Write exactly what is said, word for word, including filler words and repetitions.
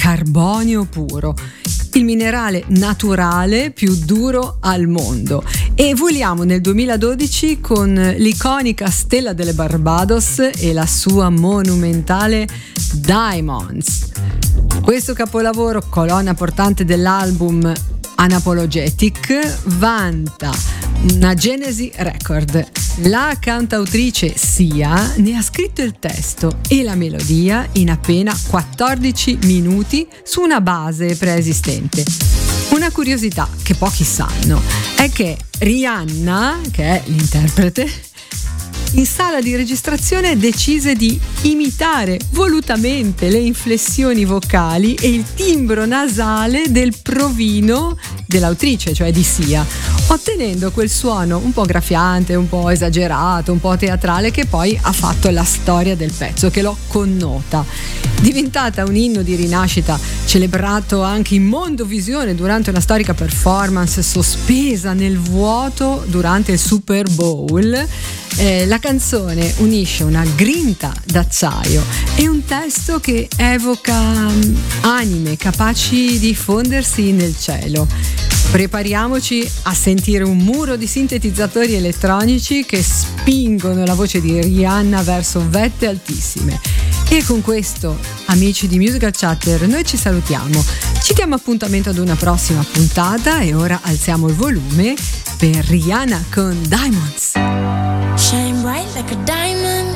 carbonio puro, il minerale naturale più duro al mondo. E voliamo nel duemiladodici con l'iconica Stella delle Barbados e la sua monumentale Diamonds. Questo capolavoro, colonna portante dell'album Unapologetic, vanta una Genesi Record. La cantautrice Sia ne ha scritto il testo e la melodia in appena quattordici minuti su una base preesistente. Una curiosità che pochi sanno è che Rihanna, che è l'interprete, in sala di registrazione decise di imitare volutamente le inflessioni vocali e il timbro nasale del provino dell'autrice, cioè di Sia, ottenendo quel suono un po' graffiante, un po' esagerato, un po' teatrale che poi ha fatto la storia del pezzo, che lo connota. Diventata un inno di rinascita celebrato anche in Mondovisione durante una storica performance sospesa nel vuoto durante il Super Bowl, eh, la canzone unisce una grinta d'acciaio e un testo che evoca um, anime capaci di fondersi nel cielo. Prepariamoci a sentire un muro di sintetizzatori elettronici che spingono la voce di Rihanna verso vette altissime. E con questo, amici di Musical Chatter, noi ci salutiamo. Ci diamo appuntamento ad una prossima puntata e ora alziamo il volume per Rihanna con Diamonds. Shine bright like a diamond.